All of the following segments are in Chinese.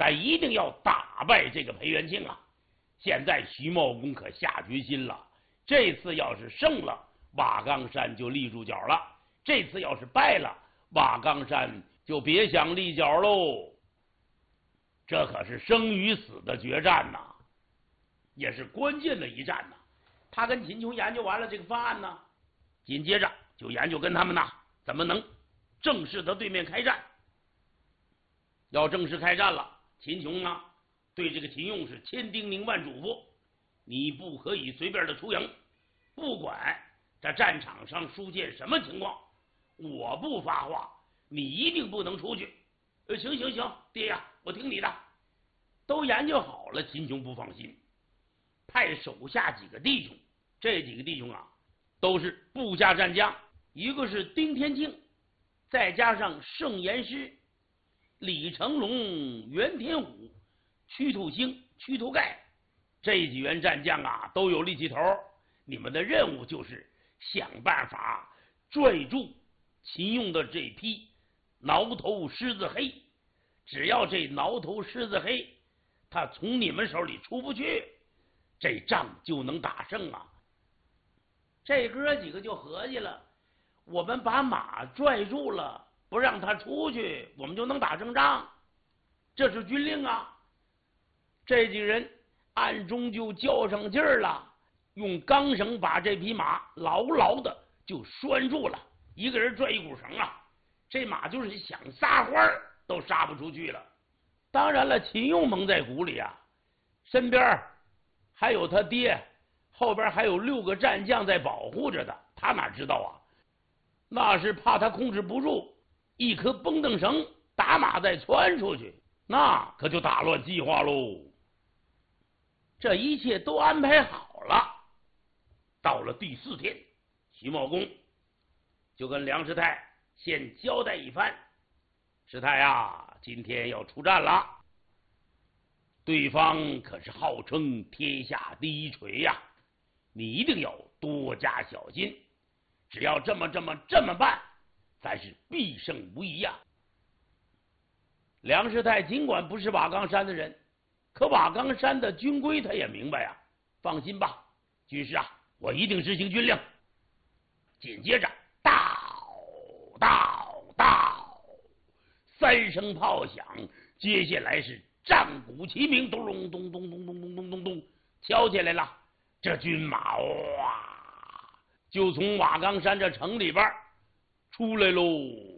他一定要打败这个裴元庆啊！现在徐茂公可下决心了，这次要是胜了，瓦岗山就立住脚了；这次要是败了，瓦岗山就别想立脚喽。这可是生与死的决战呐，也是关键的一战呐。他跟秦琼研究完了这个方案呢，紧接着就研究跟他们呐怎么能正式的对面开战。要正式开战了，秦琼呢对这个秦用是千叮咛万嘱咐，你不可以随便的出营，不管这战场上出现什么情况，我不发话，你一定不能出去。行行行，爹呀，我听你的。都研究好了，秦琼不放心，派手下几个弟兄，这几个弟兄啊都是部下战将，一个是丁天庆，再加上盛言师、李成龙、袁天虎、屈土兴、屈土盖，这几员战将啊都有力气头。你们的任务就是想办法拽住秦用的这批挠头狮子黑，只要这挠头狮子黑他从你们手里出不去，这仗就能打胜啊！这哥几个就合计了，我们把马拽住了，不让他出去，我们就能打胜仗，这是军令啊！这几人暗中就较上劲儿了，用钢绳把这匹马牢牢的就拴住了，一个人拽一股绳啊，这马就是想撒欢儿都撒不出去了。当然了，秦用蒙在鼓里啊，身边还有他爹，后边还有6个战将在保护着他，他哪知道啊？那是怕他控制不住，一颗绷凳绳打马再窜出去，那可就打乱计划喽。这一切都安排好了。到了第4天，徐茂公就跟梁师太先交代一番：师太啊，今天要出战了，对方可是号称天下第一锤呀，你一定要多加小心。只要这么办，咱是必胜无疑呀。梁师太尽管不是瓦岗山的人，可瓦岗山的军规他也明白呀。放心吧，军师啊，我一定执行军令。紧接着，3声炮响，接下来是战鼓齐鸣，咚咚咚咚咚咚咚咚咚咚，敲起来了。这军马哇，就从瓦岗山这城里边出来喽。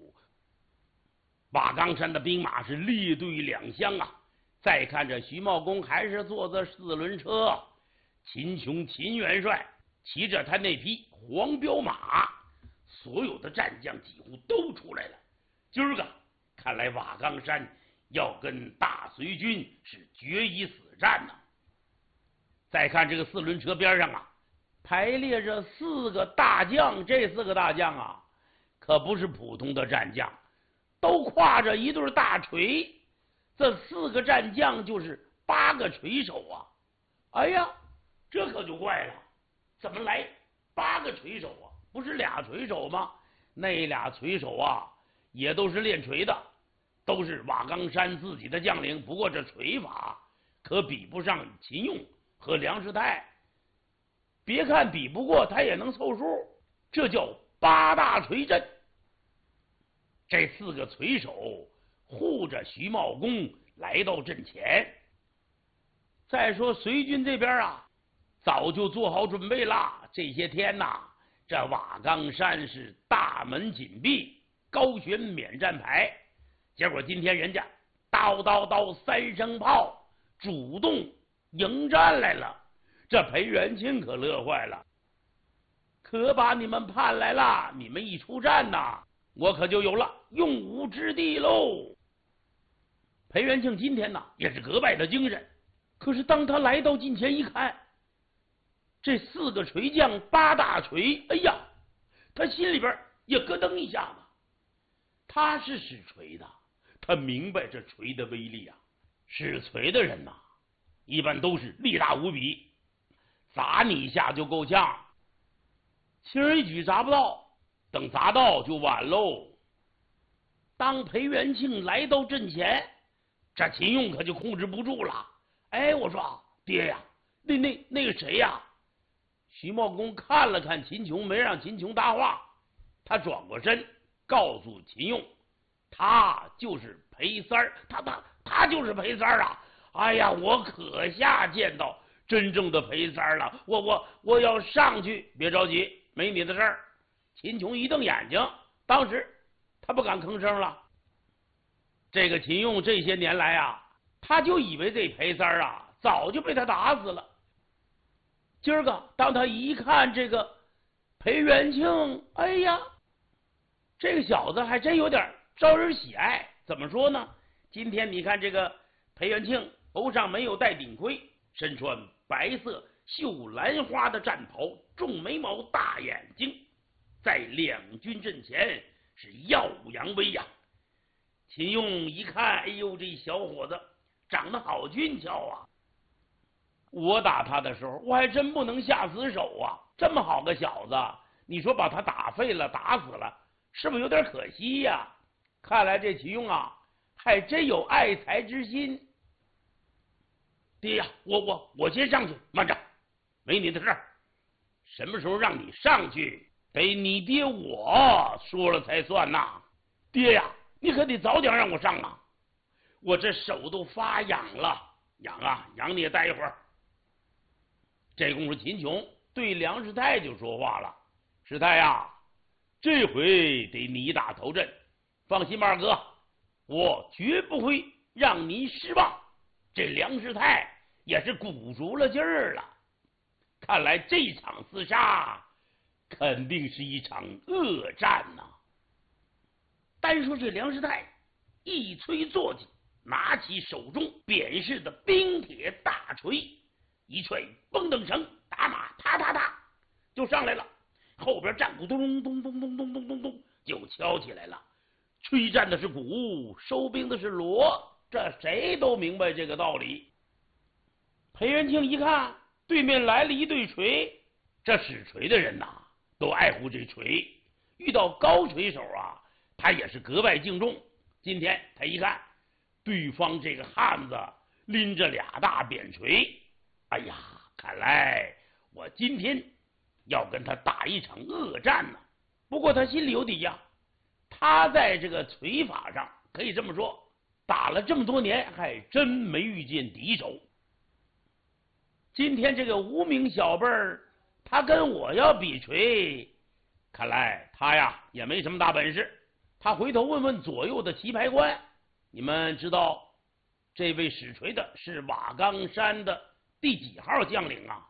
瓦岗山的兵马是列队两厢啊。再看这徐茂公还是坐着4轮车，秦琼秦元帅骑着他那匹黄骠马，所有的战将几乎都出来了。今儿个看来瓦岗山要跟大隋军是决一死战呐。再看这个4轮车边上啊，排列着4个大将，这4个大将啊，可不是普通的战将，都挎着一对大锤。这4个战将就是8个锤手啊！哎呀，这可就怪了，怎么来8个锤手啊？不是俩锤手吗？那俩锤手啊，也都是练锤的，都是瓦岗山自己的将领。不过这锤法可比不上秦用和梁师太，别看比不过，他也能凑数。这叫8大锤阵。这4个锤手护着徐茂公来到阵前。再说隋军这边啊，早就做好准备了。这些天呐，这瓦岗山是大门紧闭，高悬免战牌。结果今天人家叨3声炮，主动迎战来了。这裴元庆可乐坏了，可把你们盼来了。你们一出战呐，我可就有了用武之地喽。裴元庆今天呢也是格外的精神，可是当他来到近前一看，这4个锤将8大锤，哎呀，他心里边也咯噔一下子。他是使锤的，他明白这锤的威力啊。使锤的人呐，一般都是力大无比，砸你一下就够呛，轻而易举砸不到，等砸到就晚喽。当裴元庆来到阵前， 这秦勇可就控制不住了。哎，我说爹呀，那个谁呀？徐茂公看了看秦琼，没让秦琼搭话，他转过身告诉秦勇，他就是裴三儿，他就是裴三儿啊！哎呀，我可下见到真正的裴三儿了，我要上去。别着急，没你的事儿。秦琼一瞪眼睛，当时他不敢吭声了。这个秦勇这些年来啊，他就以为这裴三儿啊早就被他打死了。今儿个当他一看这个裴元庆，哎呀，这个小子还真有点招人喜爱。怎么说呢？今天你看这个裴元庆头上没有戴顶盔，身穿白色绣兰花的战袍，重眉毛大眼睛，在两军阵前是耀扬威扬。秦勇一看，哎呦，这小伙子长得好俊俏啊！我打他的时候，我还真不能下死手啊！这么好个小子，你说把他打废了、打死了，是不是有点可惜呀？看来这秦勇啊，还真有爱才之心。爹呀，我先上去。慢着，没你的事儿。什么时候让你上去，得你爹我说了才算呐。爹呀，你可得早点让我上啊！我这手都发痒了，痒啊，痒你也待一会儿。这功夫，秦琼对梁世泰就说话了：“世泰呀，这回得你打头阵，放心吧，二哥，我绝不会让您失望。”这梁世泰也是鼓足了劲儿了，看来这场厮杀肯定是一场恶战呐。单说这梁世泰一催坐骑，拿起手中扁式的冰铁大锤，一踹蹦蹬绳，打马踏踏踏就上来了，后边战鼓咚咚咚咚咚咚咚咚就敲起来了。吹战的是鼓，收兵的是锣，这谁都明白这个道理。裴元庆一看对面来了一对锤，这使锤的人呐都爱护这锤，遇到高锤手啊，他也是格外敬重。今天他一看对方这个汉子拎着俩大扁锤，哎呀，看来我今天要跟他打一场恶战呢。不过他心里有底呀，他在这个锤法上可以这么说，打了这么多年还真没遇见敌手。今天这个无名小辈儿，他跟我要比锤，看来他呀也没什么大本事。他回头问问左右的棋牌官，你们知道这位使锤的是瓦岗山的第几号将领啊？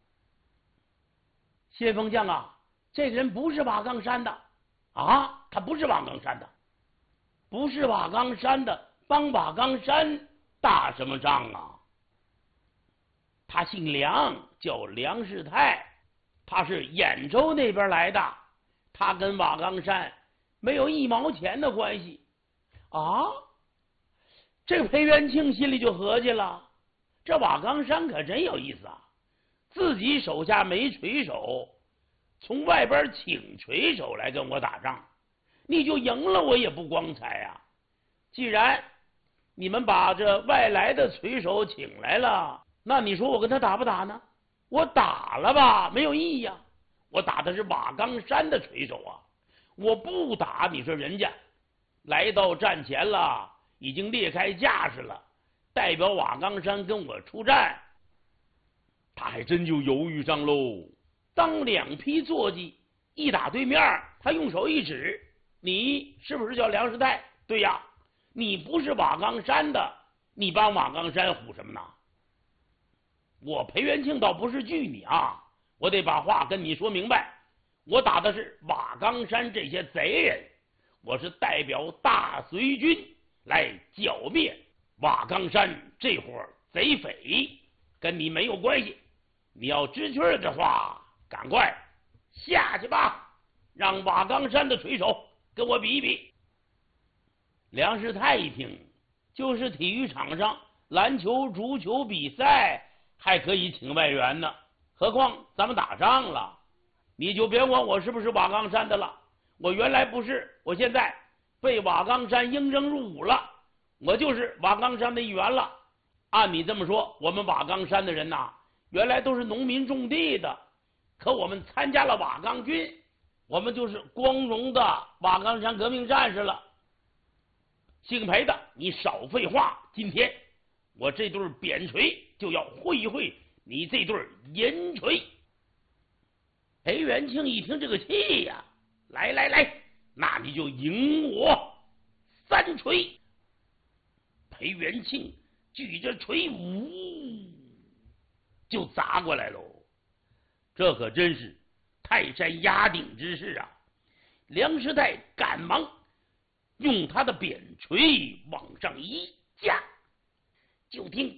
先锋将啊，这个人不是瓦岗山的啊，他不是瓦岗山的，不是瓦岗山的，帮瓦岗山打什么仗啊？他姓梁，叫梁世泰，他是兖州那边来的，他跟瓦岗山没有一毛钱的关系啊。这个裴元庆心里就合计了，这瓦岗山可真有意思啊，自己手下没锤手，从外边请锤手来跟我打仗，你就赢了我也不光彩啊。既然你们把这外来的锤手请来了，那你说我跟他打不打呢？我打了吧，没有意义啊。我打的是瓦岗山的锤手啊，我不打，你说人家来到战前了，已经列开架势了，代表瓦岗山跟我出战，他还真就犹豫上喽。当两匹坐骑一打对面，他用手一指，你是不是叫梁世泰？对呀，你不是瓦岗山的，你帮瓦岗山唬什么呢？我裴元庆倒不是惧你啊，我得把话跟你说明白。我打的是瓦岗山这些贼人，我是代表大隋军来剿灭瓦岗山这伙贼匪，跟你没有关系。你要知趣的话，赶快下去吧，让瓦岗山的锤手跟我比一比。梁世泰一听，就是体育场上篮球、足球比赛还可以请外援呢，何况咱们打仗了，你就别管我是不是瓦岗山的了。我原来不是，我现在被瓦岗山应征入伍了， 我就是瓦岗山的一员了。按你这么说，我们瓦岗山的人呐，原来都是农民种地的，可我们参加了瓦岗军，我们就是光荣的瓦岗山革命战士了。姓裴的，你少废话，今天我这对扁锤就要会一会你这对银锤。裴元庆一听这个气呀，来来来，那你就迎我3锤。裴元庆举着锤，呜，就砸过来喽。这可真是泰山压顶之势啊！梁师太赶忙用他的扁锤往上一架，就听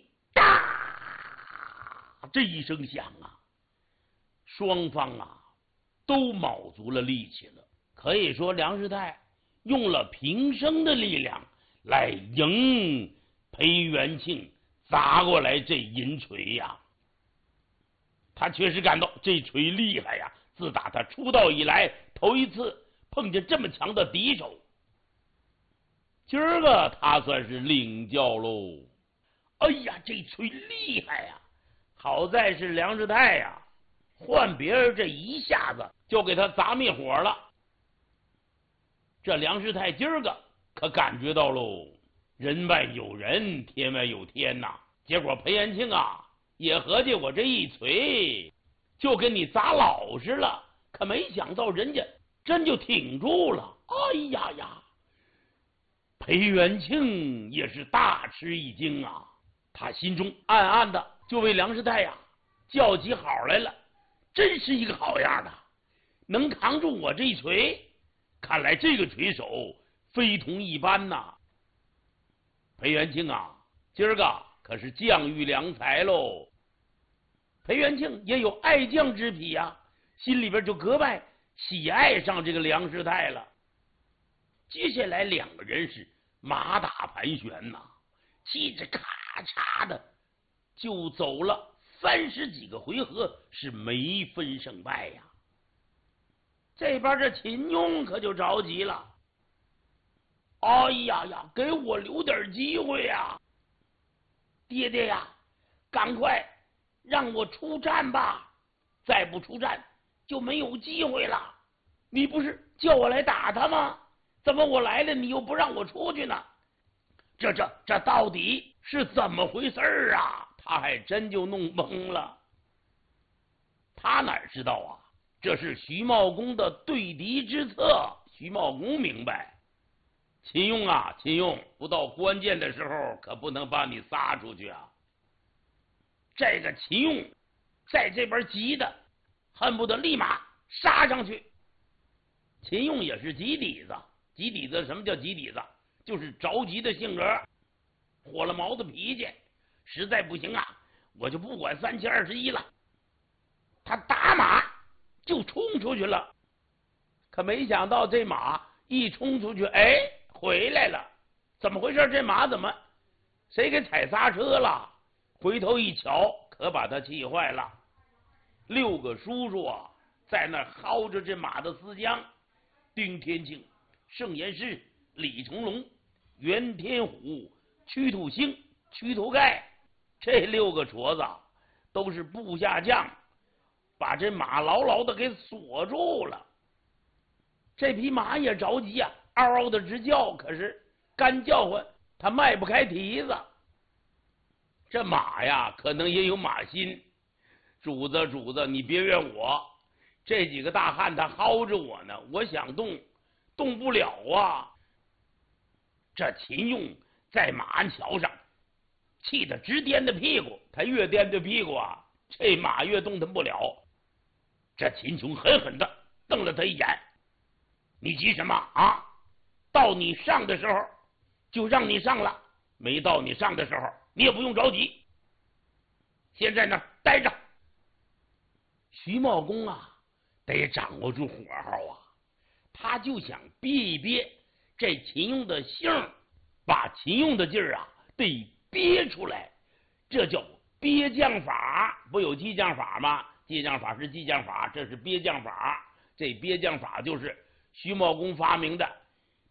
哒这一声响啊，双方啊都卯足了力气了。可以说梁师太用了平生的力量来迎裴元庆砸过来这银锤呀。他确实感到这锤厉害呀，自打他出道以来头一次碰见这么强的敌手。今儿个他算是领教喽。哎呀，这锤厉害呀！好在是梁师太呀，换别人这一下子就给他砸灭火了。这梁师太今儿个可感觉到喽，人外有人，天外有天呐。结果裴元庆啊也合计我这一锤就跟你砸老实了，可没想到人家真就挺住了。哎呀呀，裴元庆也是大吃一惊啊，他心中暗暗的就为梁师太呀叫起好来了，真是一个好样的，能扛住我这一锤，看来这个锤手非同一般呐。裴元庆啊，今儿个可是将遇良才喽。裴元庆也有爱将之癖呀，心里边就格外喜爱上这个梁师太了。接下来两个人是马打盘旋呐，气质咔嚓的就走了30几个回合，是没分胜败呀。这边这秦庸可就着急了，哎呀呀，给我留点机会呀！爹爹呀，赶快让我出战吧，再不出战就没有机会了。你不是叫我来打他吗？怎么我来了你又不让我出去呢？这到底是怎么回事啊？他还真就弄懵了。他哪知道啊，这是徐茂公的对敌之策。徐茂公明白，秦庸啊，秦庸，不到关键的时候可不能把你撒出去啊。这个秦庸在这边急的恨不得立马杀上去。秦庸也是急底子，急底子什么叫急底子？就是着急的性格，火了毛的脾气，实在不行啊，我就不管3七21了。他打马就冲出去了，可没想到这马一冲出去，哎，回来了。怎么回事？这马怎么谁给踩刹车了？回头一瞧，可把他气坏了。6个叔叔啊，在那薅着这马的丝缰，丁天庆、盛言师、李成龙、袁天虎、屈土星、屈土盖，这6个矬子都是部下将，把这马牢牢的给锁住了。这匹马也着急啊，嗷嗷的直叫，可是干叫唤他迈不开蹄子。这马呀可能也有马心，主子你别怨我，这几个大汉他薅着我呢，我想动不了啊。这秦庸在马鞍桥上气得直颠着屁股，他越颠着屁股啊，这马越动弹不了。这秦琼狠狠的瞪了他一眼，你急什么啊？到你上的时候就让你上了，没到你上的时候你也不用着急，先在那儿待着。徐茂公啊得掌握住火候啊，他就想憋一憋这秦庸的性，把秦庸的劲儿啊得憋出来，这叫憋将法。不有激将法吗？激将法是激将法，这是憋将法。这憋将法就是徐茂公发明的。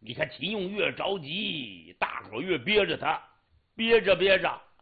你看秦用越着急，大伙越憋着他，憋着憋着，